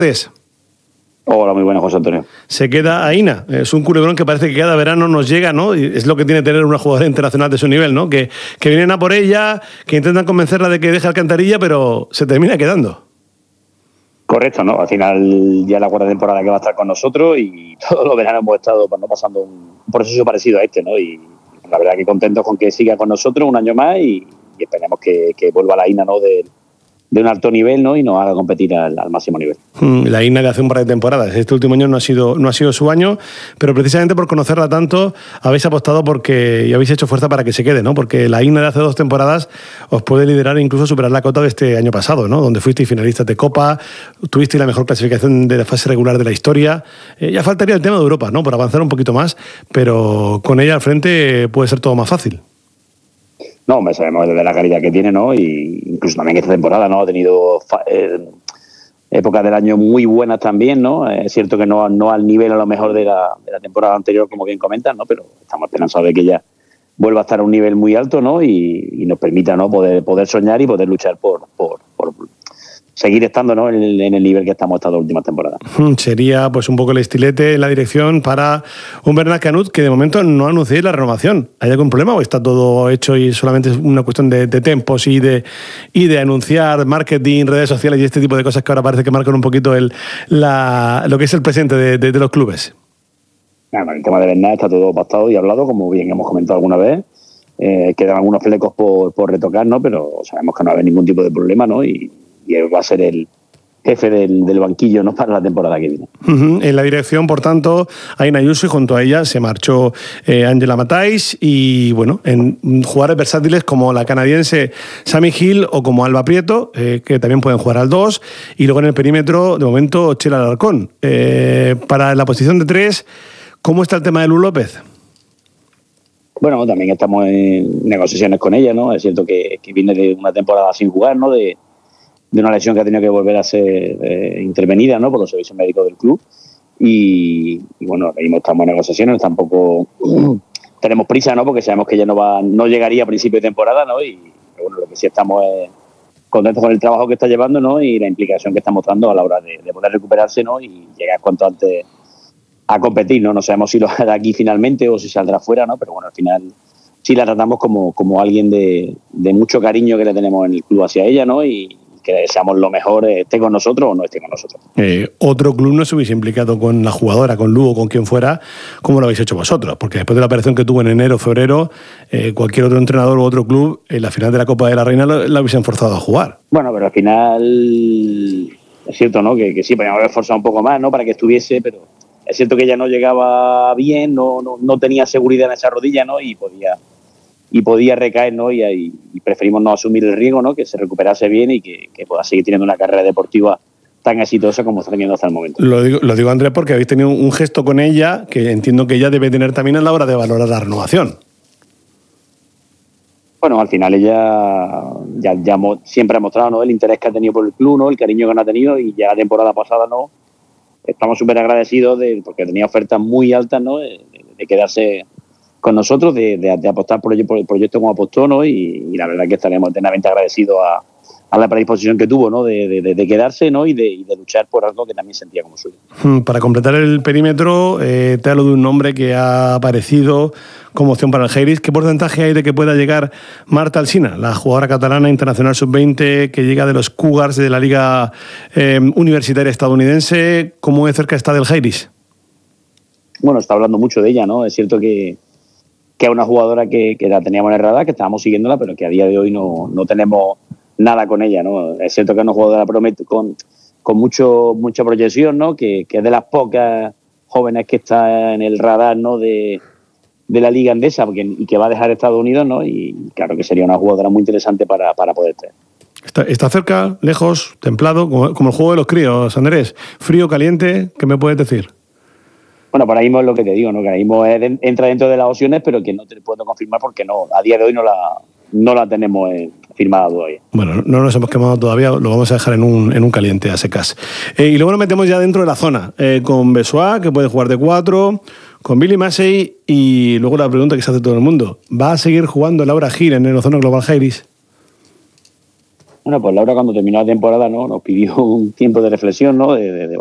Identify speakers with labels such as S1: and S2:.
S1: Hola, muy buenas, José Antonio.
S2: Se queda Aina. Es un culebrón que parece que cada verano nos llega, ¿no? Y es lo que tiene tener una jugadora internacional de su nivel, ¿no? Que vienen a por ella, que intentan convencerla de que deje Alcantarilla, pero se termina quedando.
S1: Correcto, ¿no? Al final ya la cuarta temporada que va a estar con nosotros y todos los veranos hemos estado pasando un proceso parecido a este, ¿no? Y la verdad que contentos con que siga con nosotros un año más y esperemos que vuelva la Aina, ¿no? De un alto nivel, ¿no? Y nos haga competir al máximo nivel.
S2: La Aina de hace un par de temporadas. Este último año no ha sido su año, pero precisamente por conocerla tanto habéis apostado y habéis hecho fuerza para que se quede, ¿no? Porque la Aina de hace 2 temporadas os puede liderar e incluso superar la cota de este año pasado, ¿no? Donde fuisteis finalistas de Copa, tuvisteis la mejor clasificación de la fase regular de la historia. Ya faltaría el tema de Europa, ¿no? Por avanzar un poquito más, pero con ella al frente puede ser todo más fácil.
S1: No, hombre, sabemos de la calidad que tiene, ¿no? Y incluso también esta temporada, ¿no? Ha tenido épocas del año muy buenas también, ¿no? Es cierto que no al nivel a lo mejor de la temporada anterior, como bien comentas, ¿no? Pero estamos esperanzados de que ella vuelva a estar a un nivel muy alto, ¿no? Y nos permita, ¿no? Poder soñar y poder luchar por seguir estando, ¿no? en el nivel que estamos estas 2 últimas temporadas.
S2: Sería pues un poco el estilete en la dirección para un Bernat Canut que de momento no anunciéis la renovación. ¿Hay algún problema o está todo hecho y solamente es una cuestión de tempos y de anunciar marketing, redes sociales y este tipo de cosas que ahora parece que marcan un poquito lo que es el presente de los clubes?
S1: Bueno, el tema de Bernat está todo pactado y hablado, como bien hemos comentado alguna vez. Quedan algunos flecos por retocar, ¿no? Pero sabemos que no va a haber ningún tipo de problema, ¿no? Y él va a ser el jefe del banquillo, ¿no? Para la temporada que viene.
S2: En la dirección, por tanto, Aina Ayuso y junto a ella se marchó Ángela Matáis y, bueno, en jugadores versátiles como la canadiense Sammy Hill o como Alba Prieto, que también pueden jugar al 2, y luego en el perímetro, de momento, Chela Alarcón. Para la posición de 3, ¿cómo está el tema de Lu López?
S1: Bueno, también estamos en negociaciones con ella, ¿no? Es cierto que viene de una temporada sin jugar, ¿no? De una lesión que ha tenido que volver a ser intervenida, ¿no? Por los servicios médicos del club. Y bueno, ahora mismo estamos en negociaciones, tampoco tenemos prisa, ¿no? Porque sabemos que ella no llegaría a principio de temporada, ¿no? Y bueno, lo que sí estamos contentos con el trabajo que está llevando, ¿no? Y la implicación que está mostrando a la hora de poder recuperarse, ¿no? Y llegar cuanto antes a competir, ¿no? No sabemos si lo hará aquí finalmente o si saldrá fuera, ¿no? Pero bueno, al final sí la tratamos como alguien de mucho cariño que le tenemos en el club hacia ella, ¿no? Y que deseamos lo mejor, esté con nosotros o no esté con nosotros.
S2: Otro club no se hubiese implicado con la jugadora, con Lu o con quien fuera, como lo habéis hecho vosotros, porque después de la operación que tuvo en enero, febrero, cualquier otro entrenador u otro club, en la final de la Copa de la Reina la hubiesen forzado a jugar.
S1: Bueno, pero al final es cierto, ¿no? Que sí, podríamos haber forzado un poco más, ¿no? Para que estuviese, pero es cierto que ella no llegaba bien, no tenía seguridad en esa rodilla, ¿no? Y podía recaer, ¿no? Y preferimos no asumir el riesgo, ¿no? Que se recuperase bien y que pueda seguir teniendo una carrera deportiva tan exitosa como está teniendo hasta el momento.
S2: Lo digo, Andrés, porque habéis tenido un gesto con ella que entiendo que ella debe tener también a la hora de valorar la renovación.
S1: Bueno, al final ella ya siempre ha mostrado, ¿no? El interés que ha tenido por el club, ¿no? El cariño que nos ha tenido, y ya la temporada pasada, ¿no? Estamos súper agradecidos porque tenía ofertas muy altas, ¿no? De quedarse con nosotros, de apostar por el proyecto como apostó, ¿no? Y la verdad que estaremos eternamente agradecidos a la predisposición que tuvo, ¿no? De quedarse, ¿no? Y de luchar por algo que también sentía como suyo.
S2: Para completar el perímetro, te hablo de un nombre que ha aparecido como opción para el Heiris. ¿Qué porcentaje hay de que pueda llegar Marta Alsina, la jugadora catalana internacional sub-20 que llega de los Cougars de la Liga Universitaria Estadounidense? ¿Cómo de cerca está del Heiris?
S1: Bueno, está hablando mucho de ella, ¿no? Es cierto que es una jugadora que la teníamos en el radar, que estábamos siguiéndola, pero que a día de hoy no tenemos nada con ella, ¿no? Es cierto que es una jugadora con mucha proyección, ¿no? Que es de las pocas jóvenes que está en el radar, ¿no? De la Liga Andesa y que va a dejar Estados Unidos, ¿no? Y claro que sería una jugadora muy interesante para poder tener.
S2: ¿Está cerca, lejos, templado, como el juego de los críos, Andrés? ¿Frío, caliente? ¿Qué me puedes decir?
S1: Bueno, para ahí mismo es lo que te digo, ¿no? Que ahí mismo entra dentro de las opciones, pero que no te puedo confirmar porque a día de hoy no la tenemos firmada todavía.
S2: Bueno, no nos hemos quemado todavía, lo vamos a dejar en un caliente a secas. Y luego nos metemos ya dentro de la zona, con Bessois, que puede jugar de 4, con Billy Massey, y luego la pregunta que se hace todo el mundo: ¿va a seguir jugando Laura Gil en el Ozono Global Heiris?
S1: Bueno, pues Laura cuando terminó la temporada, ¿no? Nos pidió un tiempo de reflexión, ¿no? De